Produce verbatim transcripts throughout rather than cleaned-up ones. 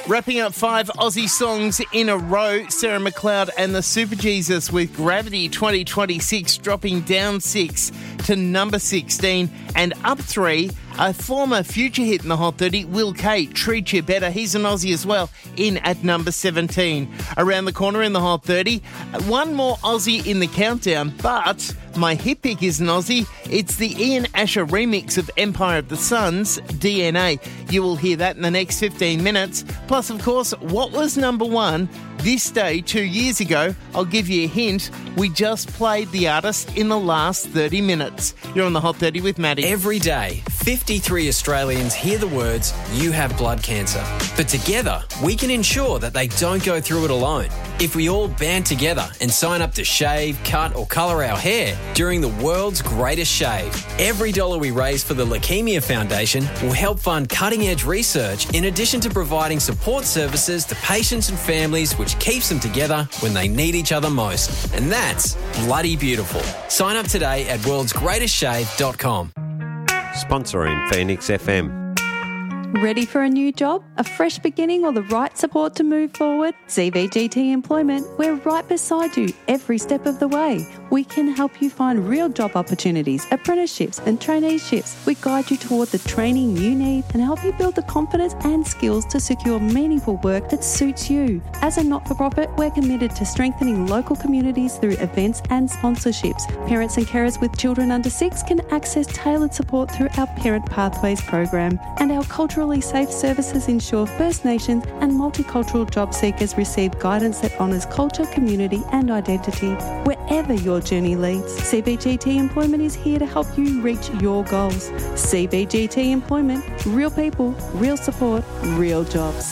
Wrapping up five Aussie songs in a row, Sarah McLeod and the Super Jesus with Gravity twenty twenty-six dropping down six to number sixteen, and up three, a former future hit in the Hot thirty, Will Kate, Treat You Better. He's an Aussie as well, in at number seventeen. Around the corner in the Hot thirty, one more Aussie in the countdown, but my hit pick is an Aussie. It's the Ian Asher remix of Empire of the Sun's D N A. You will hear that in the next fifteen minutes. Plus, of course, what was number one this day two years ago? I'll give you a hint. We just played the artist in the last thirty minutes. You're on the Hot thirty with Maddie. Every day, fifty-three Australians hear the words, "You have blood cancer." But together, we can ensure that they don't go through it alone. If we all band together and sign up to shave, cut or colour our hair during the world's greatest shave, every dollar we raise for the Leukemia Foundation will help fund cutting-edge research in addition to providing support services to patients and families, which keeps them together when they need each other most. And that's bloody beautiful. Sign up today at worlds greatest shave dot com. Sponsoring Phoenix F M. Ready for a new job, a fresh beginning or the right support to move forward? C V G T Employment, we're right beside you every step of the way. We can help you find real job opportunities, apprenticeships and traineeships. We guide you toward the training you need and help you build the confidence and skills to secure meaningful work that suits you. As a not-for-profit, we're committed to strengthening local communities through events and sponsorships. Parents and carers with children under six can access tailored support through our Parent Pathways program, and our culturally safe services ensure First Nations and multicultural job seekers receive guidance that honours culture, community and identity. Wherever your journey leads, C B G T Employment is here to help you reach your goals. C B G T Employment, real people, real support, real jobs.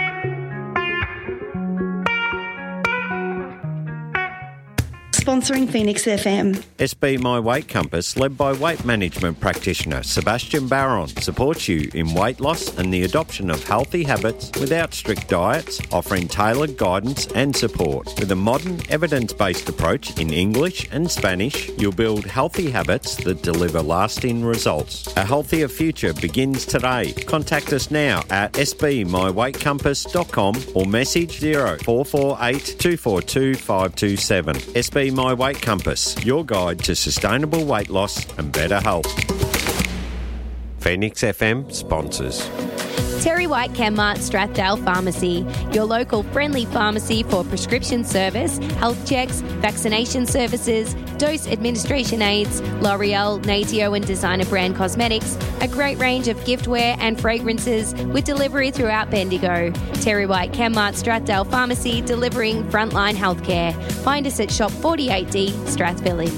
Sponsoring Phoenix F M. S B My Weight Compass, led by weight management practitioner Sebastian Barron, supports you in weight loss and the adoption of healthy habits without strict diets, offering tailored guidance and support. With a modern, evidence-based approach in English and Spanish, you'll build healthy habits that deliver lasting results. A healthier future begins today. Contact us now at s b my weight compass dot com or message zero four four eight two four two five two seven. S B My Weight Compass, your guide to sustainable weight loss and better health. Phoenix F M sponsors. Terry White Chemmart Strathdale Pharmacy, your local friendly pharmacy for prescription service, health checks, vaccination services, dose administration aids, L'Oreal, Natio and designer brand cosmetics, a great range of giftware and fragrances with delivery throughout Bendigo. Terry White Chemmart Strathdale Pharmacy, delivering frontline healthcare. Find us at Shop forty-eight D, Strath Village.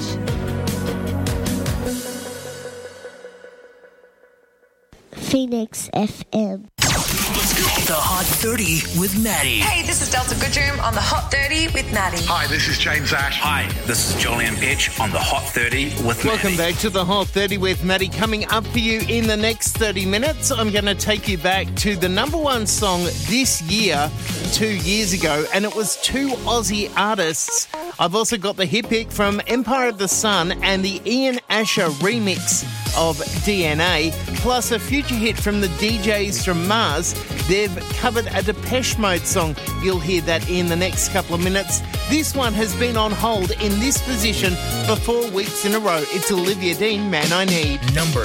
Phoenix F M. The Hot thirty with Maddie. Hey, this is Delta Goodroom on the Hot thirty with Maddie. Hi, this is James Ash. Hi, this is Julian Pitch on the Hot thirty with Maddie. Welcome back to the Hot thirty with Maddie. Coming up for you in the next thirty minutes, I'm going to take you back to the number one song this year, two years ago, and it was two Aussie artists. I've also got the hit pick from Empire of the Sun and the Ian Asher remix of D N A, plus a future hit from the D Js from Mars. They've covered a Depeche Mode song. You'll hear that in the next couple of minutes. This one has been on hold in this position for four weeks in a row. It's Olivia Dean, Man I Need. Number